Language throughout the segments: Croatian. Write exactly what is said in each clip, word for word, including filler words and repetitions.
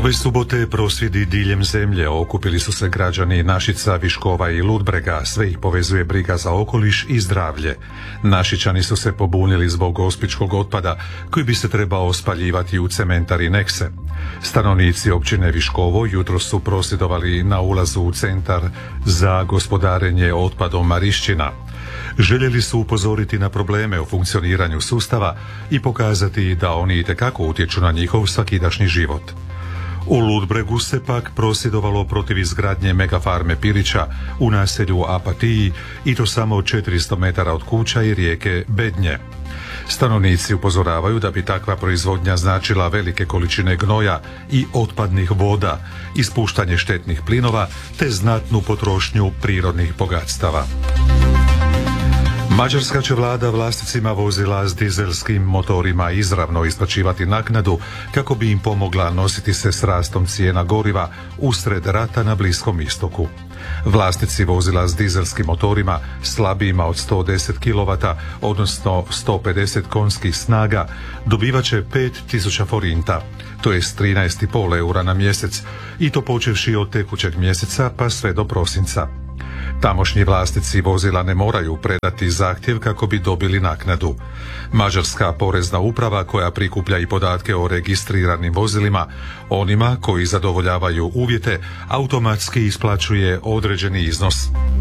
Ove subote prosvjedi diljem zemlje okupili su se građani Našica, Viškova i Ludbrega, sve ih povezuje briga za okoliš i zdravlje. Našičani su se pobunili zbog gospičkog otpada koji bi se trebao spaljivati u cementari Nekse. Stanovnici općine Viškovo jutro su prosvjedovali na ulazu u centar za gospodarenje otpadom Marišćina. Željeli su upozoriti na probleme u funkcioniranju sustava i pokazati da oni itekako utječu na njihov svakidašnji život. U Ludbregu se pak prosvjedovalo protiv izgradnje megafarme Pilića u naselju Apatiji i to samo četiristo metara od kuća i rijeke Bednje. Stanovnici upozoravaju da bi takva proizvodnja značila velike količine gnoja i otpadnih voda, ispuštanje štetnih plinova te znatnu potrošnju prirodnih bogatstava. Mađarska će vlada vlasnicima vozila s dizelskim motorima izravno isplaćivati naknadu kako bi im pomogla nositi se s rastom cijena goriva usred rata na Bliskom istoku. Vlasnici vozila s dizelskim motorima slabijima od sto deset kilovata, odnosno sto pedeset konjskih snaga, dobivat će pet tisuća forinta, to je trinaest i pol eura na mjesec, i to počevši od tekućeg mjeseca pa sve do prosinca. Tamošnji vlasnici vozila ne moraju predati zahtjev kako bi dobili naknadu. Mađarska porezna uprava, koja prikuplja i podatke o registriranim vozilima, onima koji zadovoljavaju uvjete, automatski isplaćuje određeni iznos.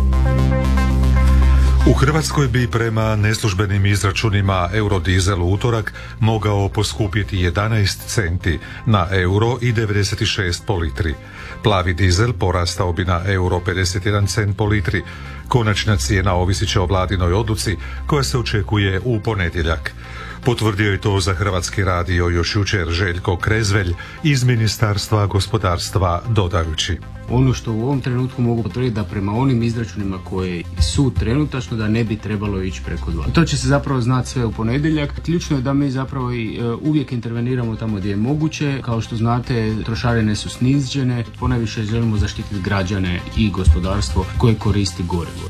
U Hrvatskoj bi prema neslužbenim izračunima eurodizel u utorak mogao poskupjeti jedanaest centi na euro i devedeset šest po litri. Plavi dizel porastao bi na euro pedeset jedan cent po litri. Konačna cijena ovisit će o vladinoj odluci koja se očekuje u ponedjeljak. Potvrdio je to za Hrvatski radio još jučer Željko Krezvelj iz Ministarstva gospodarstva, dodajući: Ono što u ovom trenutku mogu potvrditi da prema onim izračunima koje su trenutačno da ne bi trebalo ići preko dva. To će se zapravo znati sve u ponedjeljak. Ključno je da mi zapravo i uvijek interveniramo tamo gdje je moguće. Kao što znate, trošarine su snižene. Ponajviše želimo zaštititi građane i gospodarstvo koje koristi gorivo.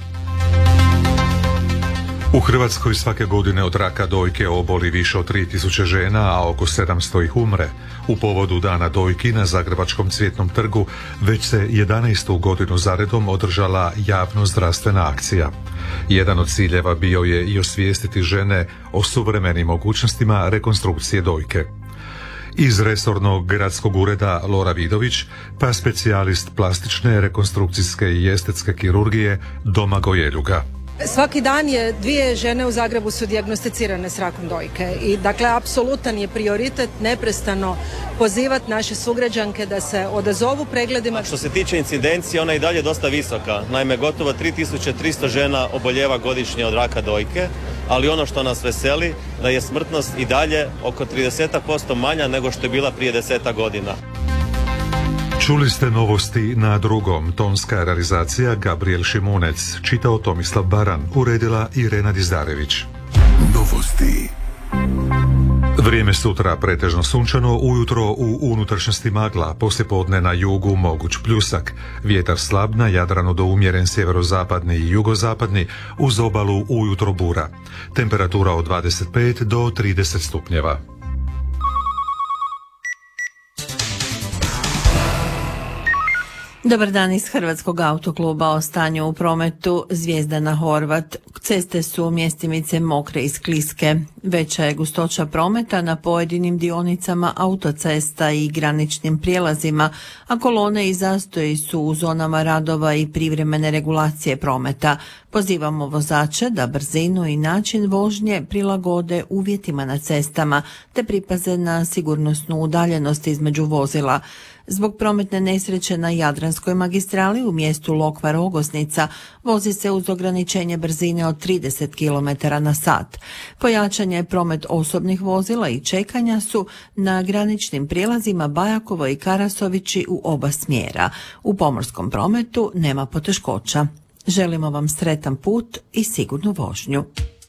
U Hrvatskoj svake godine od raka dojke oboli više od tri tisuće žena, a oko sedamsto ih umre. U povodu Dana dojki na Zagrebačkom Cvjetnom trgu već se jedanaestu godinu zaredom održala javno zdravstvena akcija. Jedan od ciljeva bio je i osvijestiti žene o suvremenim mogućnostima rekonstrukcije dojke. Iz resornog gradskog ureda Lora Vidović, pa specijalist plastične, rekonstrukcijske i estetske kirurgije Domagoj Eljuga. Svaki dan je dvije žene u Zagrebu su dijagnosticirane s rakom dojke i dakle apsolutan je prioritet neprestano pozivati naše sugrađanke da se odazovu pregledima. A što se tiče incidencije, ona je i dalje dosta visoka. Naime, gotovo tri tisuće tristo žena oboljeva godišnje od raka dojke, ali ono što nas veseli da je smrtnost i dalje oko trideset posto manja nego što je bila prije desetak godina. Čuli ste novosti na drugom. Tonska realizacija Gabriel Šimunec, čitao Tomislav Baran, uredila Irena Dizdarević. Novosti. Vrijeme sutra pretežno sunčano, ujutro u unutrašnjosti magla, poslijepodne na jugu moguć pljusak, vjetar slab na Jadranu do umjeren sjeverozapadni i jugozapadni, uz obalu ujutro bura. Temperatura od dvadeset pet do trideset stupnjeva. Dobar dan iz Hrvatskog autokluba. O stanju u prometu. Zvijezdana Horvat. Ceste su mjestimice mokre i skliske. Veća je gustoća prometa na pojedinim dionicama autocesta i graničnim prijelazima, a kolone i zastoji su u zonama radova i privremene regulacije prometa. Pozivamo vozače da brzinu i način vožnje prilagode uvjetima na cestama, te pripaze na sigurnosnu udaljenost između vozila. Zbog prometne nesreće na Jadranskoj magistrali u mjestu Lokva-Rogoznica vozi se uz ograničenje brzine od trideset kilometara na sat. Pojačan je promet osobnih vozila i čekanja su na graničnim prijelazima Bajakovo i Karasovići u oba smjera. U pomorskom prometu nema poteškoća. Želimo vam sretan put i sigurnu vožnju.